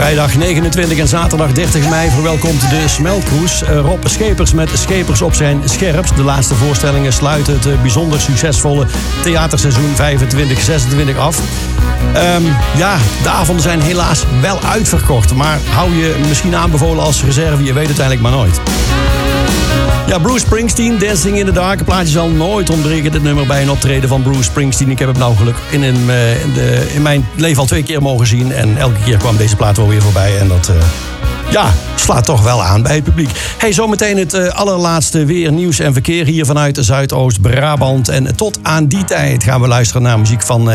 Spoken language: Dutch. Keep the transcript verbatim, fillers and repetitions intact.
Vrijdag negenentwintig en zaterdag dertig mei verwelkomt de Smeltcruise Rob Schepers met Schepers op zijn scherpst. De laatste voorstellingen sluiten het bijzonder succesvolle theaterseizoen vijfentwintig zesentwintig af. Um, ja, de avonden zijn helaas wel uitverkocht. Maar hou je misschien aanbevolen als reserve, je weet het eigenlijk maar nooit. Ja, Bruce Springsteen, Dancing in the Dark. Een plaatje zal nooit ontbreken, dit nummer, bij een optreden van Bruce Springsteen. Ik heb hem nou geluk in, in, in, de, in mijn leven al twee keer mogen zien. En elke keer kwam deze plaat wel weer voorbij. En dat, uh, ja, slaat toch wel aan bij het publiek. Hey, zometeen het uh, allerlaatste weer, nieuws en verkeer hier vanuit Zuidoost-Brabant. En tot aan die tijd gaan we luisteren naar muziek van... Uh,